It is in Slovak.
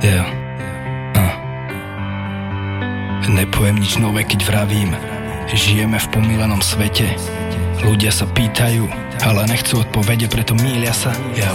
Yeah. Nepoviem nič nové, keď vravím. Žijeme v pomílenom svete. Ľudia sa pýtajú, ale nechcú odpovede, preto mýlia sa. Ja